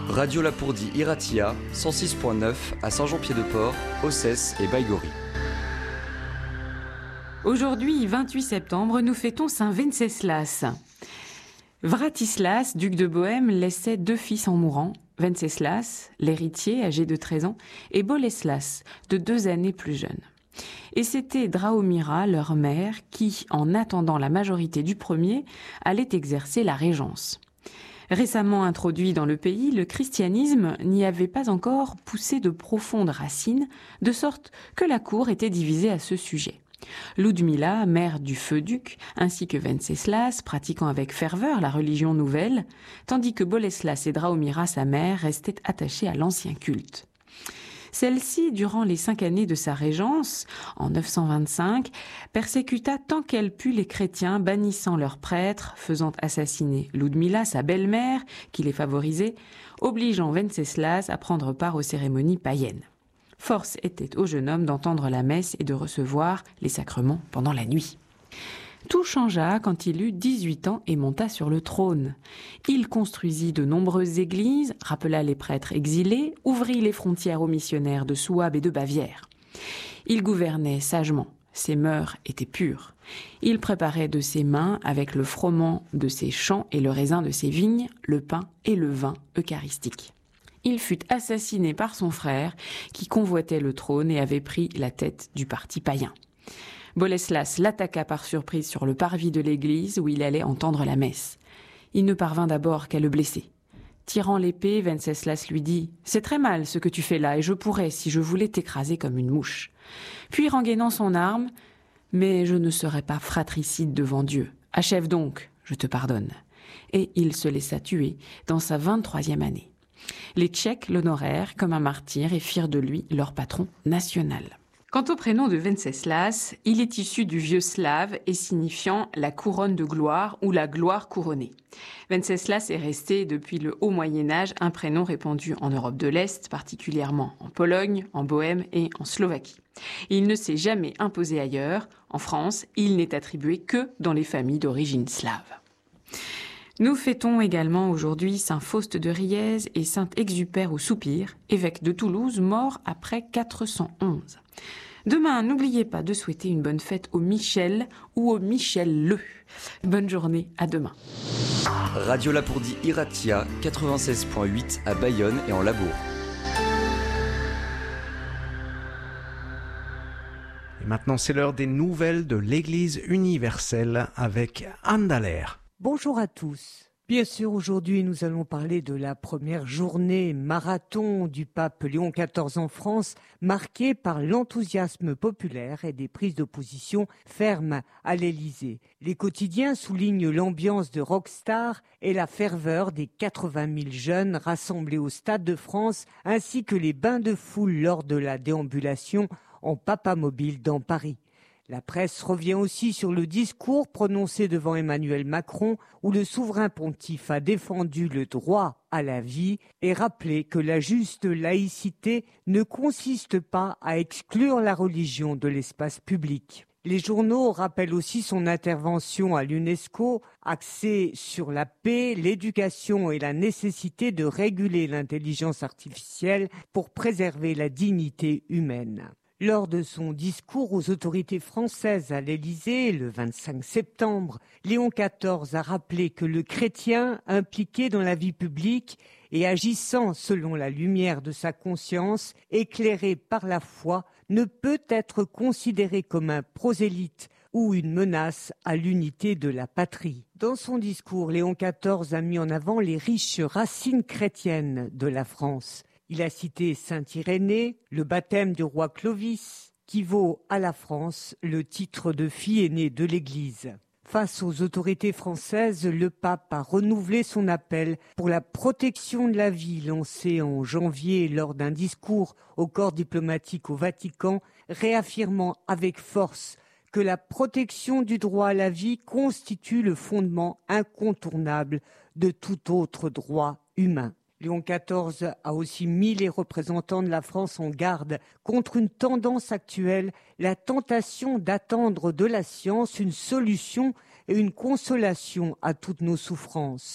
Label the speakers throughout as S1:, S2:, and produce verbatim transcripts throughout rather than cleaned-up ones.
S1: Radio Lapourdie Iratia, cent six virgule neuf à Saint-Jean-Pied-de-Port, Ossès et Baïgori.
S2: Aujourd'hui, vingt-huit septembre, nous fêtons Saint Venceslas. Vratislas, duc de Bohême, laissait deux fils en mourant, Venceslas, l'héritier, âgé de treize ans, et Boleslas, de deux années plus jeune. Et c'était Drahomira, leur mère, qui, en attendant la majorité du premier, allait exercer la régence. Récemment introduit dans le pays, le christianisme n'y avait pas encore poussé de profondes racines, de sorte que la cour était divisée à ce sujet. Ludmila, mère du feu duc, ainsi que Venceslas, pratiquant avec ferveur la religion nouvelle, tandis que Boleslas et Drahomira, sa mère, restaient attachés à l'ancien culte. Celle-ci, durant les cinq années de sa régence, en neuf cent vingt-cinq, persécuta tant qu'elle put les chrétiens, bannissant leurs prêtres, faisant assassiner Ludmila, sa belle-mère, qui les favorisait, obligeant Venceslas à prendre part aux cérémonies païennes. Force était au jeune homme d'entendre la messe et de recevoir les sacrements pendant la nuit. Tout changea quand il eut dix-huit ans et monta sur le trône. Il construisit de nombreuses églises, rappela les prêtres exilés, ouvrit les frontières aux missionnaires de Souabe et de Bavière. Il gouvernait sagement, ses mœurs étaient pures. Il préparait de ses mains, avec le froment de ses champs et le raisin de ses vignes, le pain et le vin eucharistique. Il fut assassiné par son frère, qui convoitait le trône et avait pris la tête du parti païen. Boleslas l'attaqua par surprise sur le parvis de l'église où il allait entendre la messe. Il ne parvint d'abord qu'à le blesser. Tirant l'épée, Venceslas lui dit « C'est très mal ce que tu fais là et je pourrais, si je voulais, t'écraser comme une mouche. » Puis rengainant son arme « Mais je ne serai pas fratricide devant Dieu. Achève donc, je te pardonne. » Et il se laissa tuer dans sa vingt-troisième année. Les Tchèques l'honorèrent comme un martyr et firent de lui leur patron national. Quant au prénom de Venceslas, il est issu du vieux slave et signifiant la couronne de gloire ou la gloire couronnée. Venceslas est resté depuis le haut Moyen-Âge un prénom répandu en Europe de l'Est, particulièrement en Pologne, en Bohême et en Slovaquie. Il ne s'est jamais imposé ailleurs. En France, il n'est attribué que dans les familles d'origine slave. Nous fêtons également aujourd'hui Saint Faust de Riez et Saint Exupère au Soupir, évêque de Toulouse, mort après quatre cent onze. Demain, n'oubliez pas de souhaiter une bonne fête au Michel ou au Michel-le. Bonne journée, à demain.
S1: Radio Lapourdie Iratia, quatre-vingt-seize virgule huit à Bayonne et en Labourd.
S3: Et maintenant, c'est l'heure des nouvelles de l'Église universelle avec Anne Dallaire.
S4: Bonjour à tous. Bien sûr, aujourd'hui, nous allons parler de la première journée marathon du pape Léon quatorze en France, marquée par l'enthousiasme populaire et des prises d'opposition fermes à l'Élysée. Les quotidiens soulignent l'ambiance de rockstar et la ferveur des quatre-vingt mille jeunes rassemblés au Stade de France, ainsi que les bains de foule lors de la déambulation en papamobile dans Paris. La presse revient aussi sur le discours prononcé devant Emmanuel Macron où le souverain pontife a défendu le droit à la vie et rappelé que la juste laïcité ne consiste pas à exclure la religion de l'espace public. Les journaux rappellent aussi son intervention à l'UNESCO, axée sur la paix, l'éducation et la nécessité de réguler l'intelligence artificielle pour préserver la dignité humaine. Lors de son discours aux autorités françaises à l'Élysée, le vingt-cinq septembre, Léon quatorze a rappelé que le chrétien impliqué dans la vie publique et agissant selon la lumière de sa conscience, éclairé par la foi, ne peut être considéré comme un prosélyte ou une menace à l'unité de la patrie. Dans son discours, Léon quatorze a mis en avant les riches racines chrétiennes de la France. Il a cité saint Irénée, le baptême du roi Clovis, qui vaut à la France le titre de fille aînée de l'Église. Face aux autorités françaises, le pape a renouvelé son appel pour la protection de la vie lancé en janvier lors d'un discours au corps diplomatique au Vatican, réaffirmant avec force que la protection du droit à la vie constitue le fondement incontournable de tout autre droit humain. Léon quatorze a aussi mis les représentants de la France en garde contre une tendance actuelle, la tentation d'attendre de la science une solution et une consolation à toutes nos souffrances.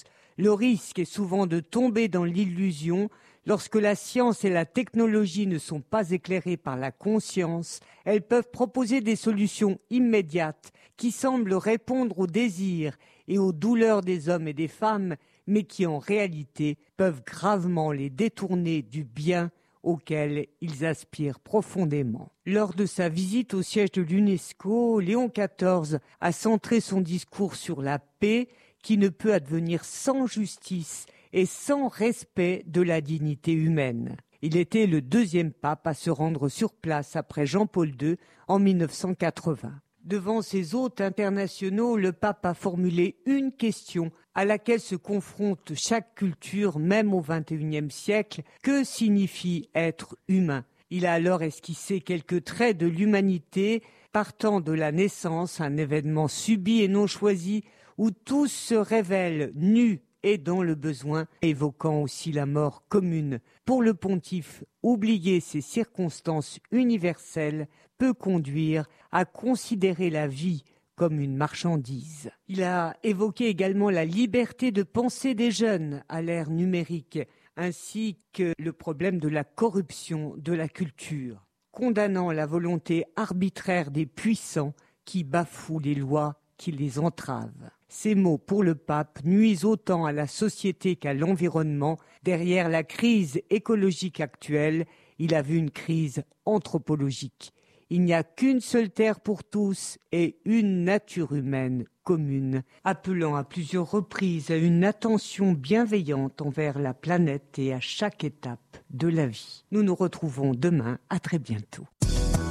S4: Le risque est souvent de tomber dans l'illusion. Lorsque la science et la technologie ne sont pas éclairées par la conscience, elles peuvent proposer des solutions immédiates qui semblent répondre aux désirs et aux douleurs des hommes et des femmes, mais qui en réalité peuvent gravement les détourner du bien auquel ils aspirent profondément. Lors de sa visite au siège de l'UNESCO, Léon quatorze a centré son discours sur la paix qui ne peut advenir sans justice et sans respect de la dignité humaine. Il était le deuxième pape à se rendre sur place après Jean-Paul deux en mille neuf cent quatre-vingts. Devant ses hôtes internationaux, le pape a formulé une question à laquelle se confronte chaque culture, même au vingt et unième siècle. Que signifie être humain ? Il a alors esquissé quelques traits de l'humanité, partant de la naissance, un événement subi et non choisi, où tous se révèlent nus et dans le besoin, évoquant aussi la mort commune. Pour le pontife, oublier ces circonstances universelles peut conduire à considérer la vie comme une marchandise. Il a évoqué également la liberté de pensée des jeunes à l'ère numérique, ainsi que le problème de la corruption de la culture, condamnant la volonté arbitraire des puissants qui bafouent les lois qui les entravent. Ces mots pour le pape nuisent autant à la société qu'à l'environnement. Derrière la crise écologique actuelle, il a vu une crise anthropologique. Il n'y a qu'une seule terre pour tous et une nature humaine commune, appelant à plusieurs reprises à une attention bienveillante envers la planète et à chaque étape de la vie. Nous nous retrouvons demain. À très bientôt.